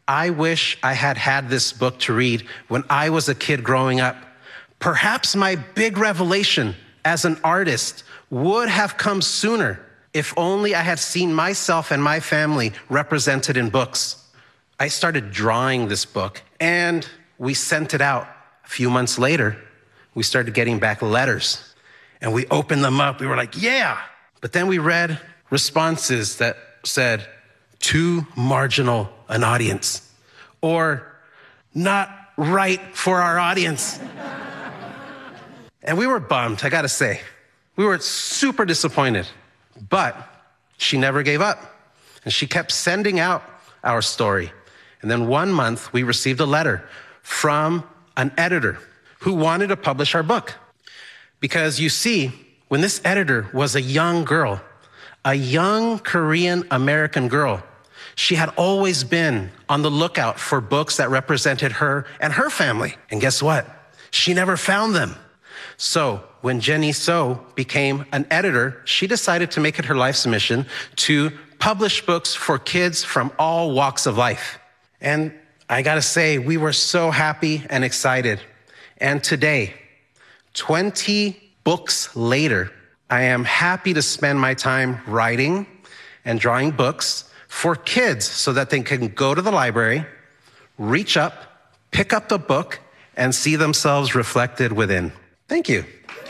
I wish I had had this book to read when I was a kid growing up. Perhaps my big revelation as an artist would have come sooner if only I had seen myself and my family represented in books. I started drawing this book, and we sent it out. A few months later, we started getting back letters, and we opened them up. We were like, yeah. But then we read responses that said, too marginal an audience, or not right for our audience. And we were bummed, I gotta say. We were super disappointed, but she never gave up. And she kept sending out our story. And then one month we received a letter from an editor who wanted to publish our book. Because you see, when this editor was a young girl, a young Korean American girl, she had always been on the lookout for books that represented her and her family. And guess what? She never found them. So when Jenny So became an editor, she decided to make it her life's mission to publish books for kids from all walks of life. And I gotta say, we were so happy and excited. And today, 20 books later, I am happy to spend my time writing and drawing books for kids so that they can go to the library, reach up, pick up the book, and see themselves reflected within. Thank you.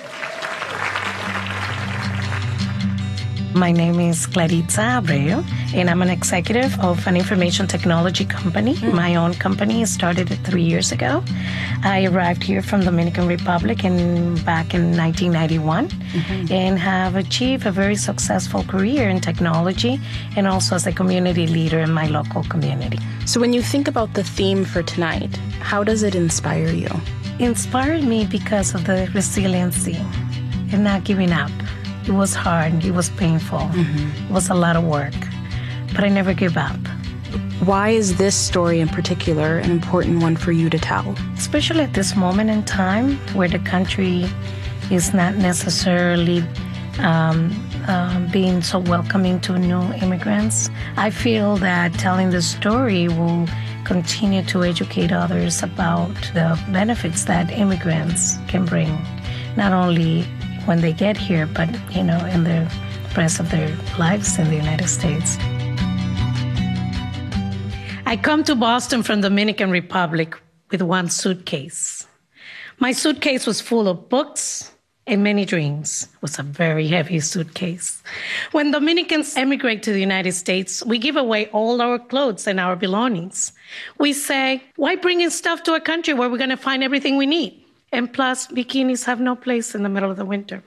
My name is Claritza Abreu, and I'm an executive of an information technology company. My own company started 3 years ago. I arrived here from Dominican Republic back in 1991 and have achieved a very successful career in technology and also as a community leader in my local community. So when you think about the theme for tonight, how does it inspire you? Inspired me because of the resiliency and not giving up. It was hard. It was painful. It was a lot of work, but I never gave up. Why is this story in particular an important one for you to tell? Especially at this moment in time where the country is not necessarily being so welcoming to new immigrants. I feel that telling the story will continue to educate others about the benefits that immigrants can bring, not only when they get here, but, in the rest of their lives in the United States. I come to Boston from Dominican Republic with one suitcase. My suitcase was full of books and many dreams. It was a very heavy suitcase. When Dominicans emigrate to the United States, we give away all our clothes and our belongings. We say, why bring in stuff to a country where we're going to find everything we need? And plus, bikinis have no place in the middle of the winter.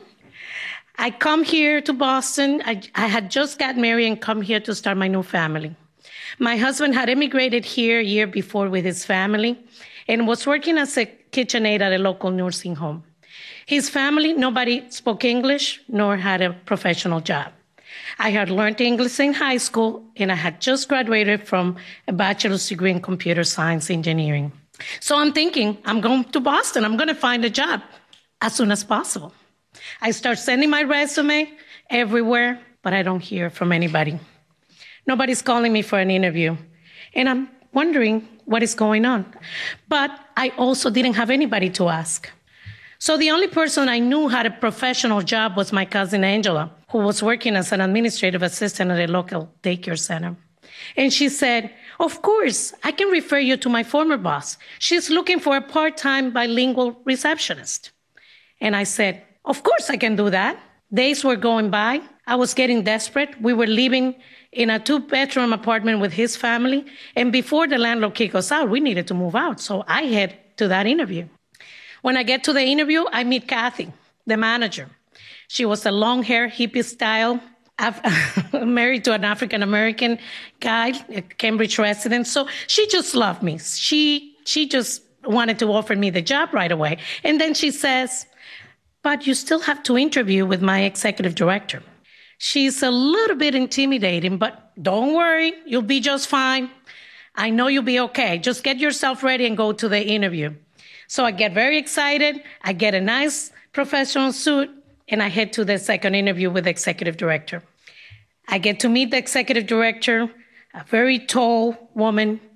I come here to Boston. I had just got married and come here to start my new family. My husband had immigrated here a year before with his family and was working as a KitchenAid at a local nursing home. His family, nobody spoke English nor had a professional job. I had learned English in high school, and I had just graduated from a bachelor's degree in computer science engineering. So I'm thinking, I'm going to Boston. I'm going to find a job as soon as possible. I start sending my resume everywhere, but I don't hear from anybody. Nobody's calling me for an interview. And I'm wondering what is going on. But I also didn't have anybody to ask. So the only person I knew had a professional job was my cousin Angela, who was working as an administrative assistant at a local daycare center. And she said, of course, I can refer you to my former boss. She's looking for a part-time bilingual receptionist. And I said, of course I can do that. Days were going by. I was getting desperate. We were living in a 2-bedroom apartment with his family. And before the landlord kicked us out, we needed to move out. So I head to that interview. When I get to the interview, I meet Kathy, the manager. She was a long-hair, hippie style, married to an African-American guy, a Cambridge resident. So she just loved me. She just wanted to offer me the job right away. And then she says, but you still have to interview with my executive director. She's a little bit intimidating, but don't worry, you'll be just fine. I know you'll be okay. Just get yourself ready and go to the interview. So I get very excited. I get a nice professional suit, and I head to the second interview with the executive director. I get to meet the executive director, a very tall woman